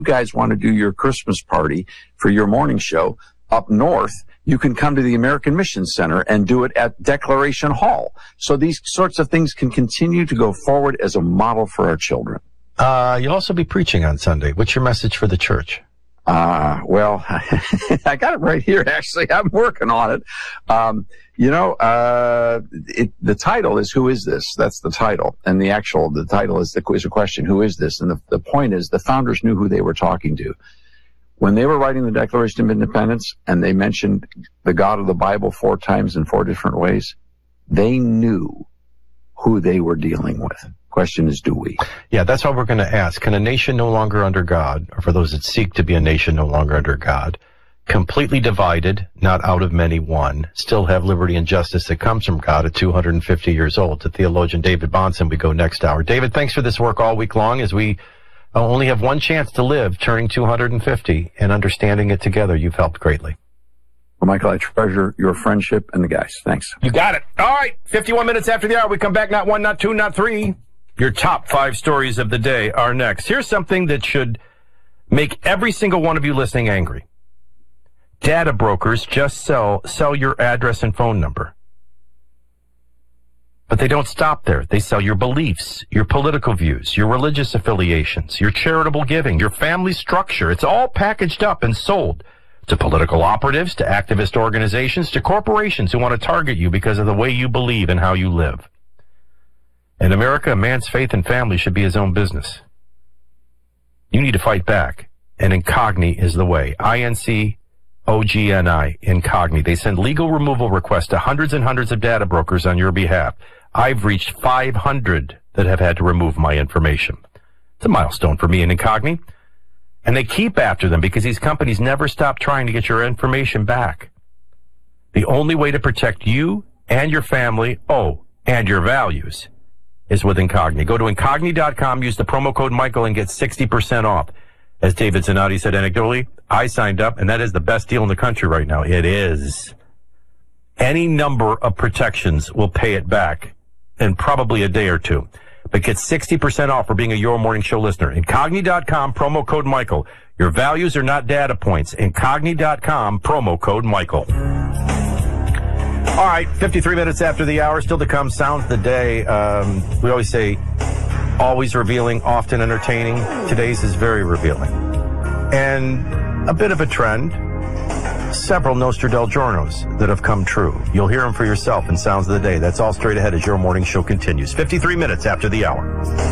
guys want to do your Christmas party for your morning show up north, you can come to the American Mission Center and do it at Declaration Hall. So these sorts of things can continue to go forward as a model for our children. You'll also be preaching on Sunday. What's your message for the church? Well, I got it right here, actually. I'm working on it. The title is, Who is this? That's the title. And the title is a question, who is this? And the point is, the founders knew who they were talking to. When they were writing the Declaration of Independence and they mentioned the God of the Bible 4 times in 4 different ways, they knew who they were dealing with. Question is, do we? Yeah, that's what we're going to ask. Can a nation no longer under God, or for those that seek to be a nation no longer under God, completely divided, not out of many one, still have liberty and justice that comes from God at 250 years old? To theologian David Bahnsen, we go next hour. David, thanks for this work all week long as we only have one chance to live, turning 250 and understanding it together. You've helped greatly. Well, Michael, I treasure your friendship and the guys. Thanks. You got it. All right. 51 minutes after the hour, we come back. Not 1, not 2, not 3. Your top 5 stories of the day are next. Here's something that should make every single one of you listening angry. Data brokers just sell your address and phone number. But they don't stop there. They sell your beliefs, your political views, your religious affiliations, your charitable giving, your family structure. It's all packaged up and sold to political operatives, to activist organizations, to corporations who want to target you because of the way you believe and how you live. In America, a man's faith and family should be his own business. You need to fight back, and Incogni is the way. INCOGNI, Incogni. They send legal removal requests to hundreds and hundreds of data brokers on your behalf. I've reached 500 that have had to remove my information. It's a milestone for me in Incogni. And they keep after them because these companies never stop trying to get your information back. The only way to protect you and your family, and your values, is with Incogni. Go to Incogni.com, use the promo code Michael, and get 60% off. As David Zanotti said anecdotally, I signed up, and that is the best deal in the country right now. It is. Any number of protections will pay it back in probably a day or two. But get 60% off for being a Your Morning Show listener. Incogni.com, promo code Michael. Your values are not data points. Incogni.com, promo code Michael. All right, 53 minutes after the hour, still to come, Sounds of the Day. We always say, always revealing, often entertaining. Today's is very revealing. And a bit of a trend. Several Nostradamus that have come true. You'll hear them for yourself in Sounds of the Day. That's all straight ahead as Your Morning Show continues. 53 minutes after the hour.